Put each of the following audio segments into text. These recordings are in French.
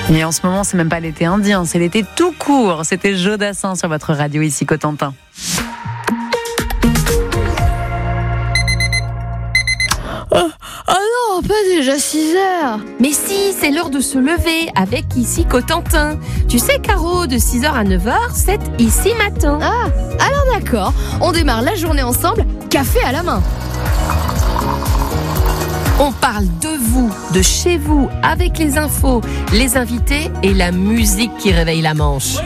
Et en ce moment, c'est même pas l'été indien, c'est l'été tout court. C'était Jodassin sur votre radio ici, Cotentin. Oh non, pas déjà 6h. Mais si, c'est l'heure de se lever avec Ici Cotentin. Tu sais, Caro, de 6h à 9h, c'est Ici Matin. Ah, alors d'accord, on démarre la journée ensemble, café à la main. On parle de vous, de chez vous, avec les infos, les invités et la musique qui réveille la Manche.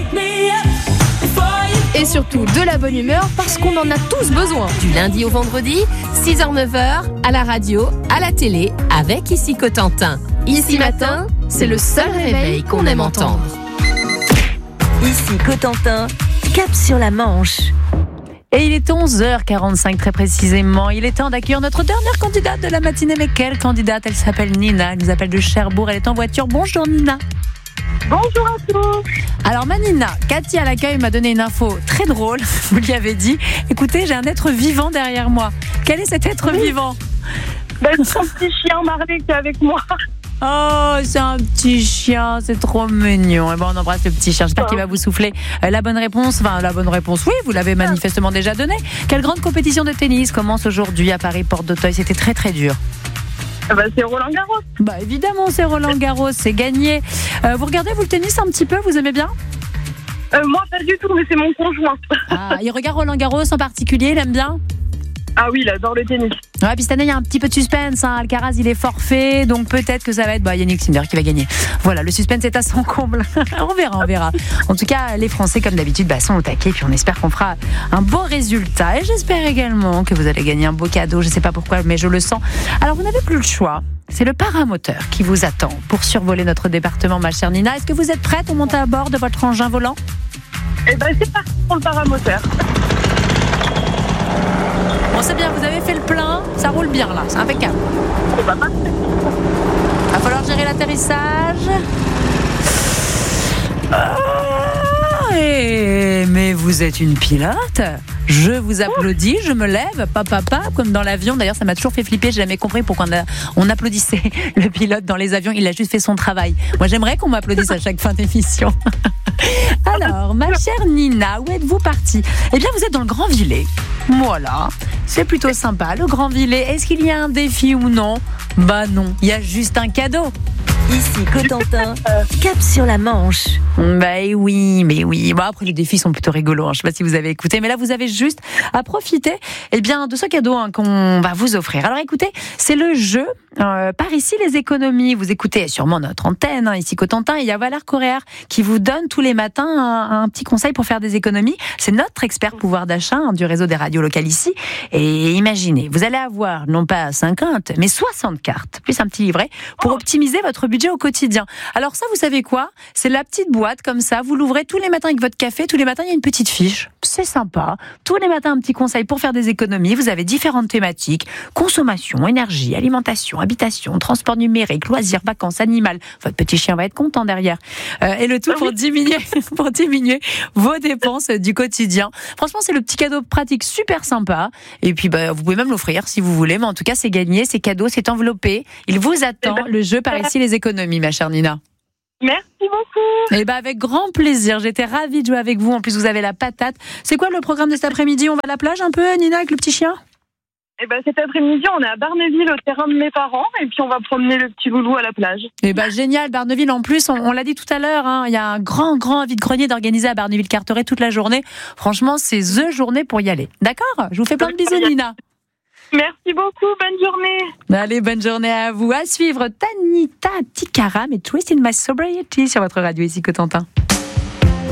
Et surtout de la bonne humeur parce qu'on en a tous besoin. Du lundi au vendredi, 6h-9h, à la radio, à la télé, avec Ici Cotentin. Ici Matin, c'est le seul réveil qu'on aime entendre. Ici Cotentin, cap sur la Manche. Et il est 11h45 très précisément. Il est temps d'accueillir notre dernière candidate de la matinée. Mais quelle candidate? Elle s'appelle Nina. Elle nous appelle de Cherbourg. Elle est en voiture. Bonjour Nina. Bonjour à tous. Alors ma Nina, Cathy à l'accueil m'a donné une info très drôle. Vous lui avez dit, écoutez, j'ai un être vivant derrière moi. Quel est cet être vivant? C'est un petit chien Marley qui est avec moi. Oh, c'est un petit chien, c'est trop mignon. Et bon, on embrasse le petit chien. J'espère qu'il va vous souffler la bonne réponse. Enfin, la bonne réponse, oui, vous l'avez manifestement déjà donnée. Quelle grande compétition de tennis commence aujourd'hui à Paris, Porte d'Auteuil? C'était très très dur. C'est Roland Garros. Bah évidemment, c'est Roland Garros, c'est gagné. Vous regardez, vous, le tennis un petit peu? Vous aimez bien? Moi, pas du tout, mais c'est mon conjoint. Ah, il regarde Roland Garros en particulier, il aime bien? Ah oui, il adore le tennis. Ouais, puis cette année, il y a un petit peu de suspense. Alcaraz, il est forfait, donc peut-être que ça va être Yannick Sinner qui va gagner. Voilà, le suspense est à son comble. On verra. En tout cas, les Français, comme d'habitude, sont au taquet. Puis on espère qu'on fera un beau résultat. Et j'espère également que vous allez gagner un beau cadeau. Je ne sais pas pourquoi, mais je le sens. Alors, vous n'avez plus le choix. C'est le paramoteur qui vous attend pour survoler notre département, ma chère Nina. Est-ce que vous êtes prête? On monte à bord de votre engin volant? C'est parti pour le paramoteur. Bon, c'est bien, vous avez fait le plein, ça roule bien là, c'est impeccable. Va falloir gérer l'atterrissage. Mais vous êtes une pilote. Je vous applaudis, je me lève, papa, comme dans l'avion. D'ailleurs, ça m'a toujours fait flipper. J'ai jamais compris pourquoi on applaudissait le pilote dans les avions. Il a juste fait son travail. Moi, j'aimerais qu'on m'applaudisse à chaque fin d'émission. Alors, ma chère Nina, où êtes-vous partie? Eh bien, vous êtes dans le Grand-Villers. Voilà, c'est plutôt sympa, le Grand-Villers. Est-ce qu'il y a un défi ou non? Bah non, il y a juste un cadeau. Ici Cotentin, cap sur la Manche. Mais oui. Bon, après, les défis sont plutôt rigolos. Je ne sais pas si vous avez écouté, mais là, vous avez juste à profiter de ce cadeau qu'on va vous offrir. Alors, écoutez, c'est le jeu Par ici, les économies. Vous écoutez sûrement notre antenne, ici Cotentin. Il y a Valère Coréard qui vous donne tous les matins un petit conseil pour faire des économies. C'est notre expert pouvoir d'achat du réseau des radios locales ici. Et imaginez, vous allez avoir non pas 50, mais 60 cartes, plus un petit livret, pour optimiser votre budget au quotidien. Alors ça, vous savez quoi? C'est la petite boîte comme ça. Vous l'ouvrez tous les matins avec votre café. Tous les matins, il y a une petite fiche. C'est sympa. Tous les matins, un petit conseil pour faire des économies. Vous avez différentes thématiques. Consommation, énergie, alimentation, habitation, transport numérique, loisirs, vacances, animal. Votre petit chien va être content derrière. Et le tout pour diminuer vos dépenses du quotidien. Franchement, c'est le petit cadeau pratique super sympa. Et puis, vous pouvez même l'offrir si vous voulez. Mais en tout cas, c'est gagné, c'est cadeau, c'est enveloppé. Il vous attend, le jeu par ici les économies, ma chère Nina. Merci beaucoup. Et avec grand plaisir. J'étais ravie de jouer avec vous. En plus, vous avez la patate. C'est quoi le programme de cet après-midi? On va à la plage un peu, Nina, avec le petit chien? Cet après-midi, on est à Barneville, au terrain de mes parents, et puis on va promener le petit loulou à la plage. Génial, Barneville. En plus, on l'a dit tout à l'heure, il y a un grand vide-grenier d'organiser à Barneville-Carteret toute la journée. Franchement, c'est the journée pour y aller. D'accord? Je vous fais plein de bisous, Nina. Merci beaucoup, bonne journée. Allez, bonne journée à vous. À suivre, Tanita Tikaram et Twist in My Sobriety sur votre radio ici Cotentin.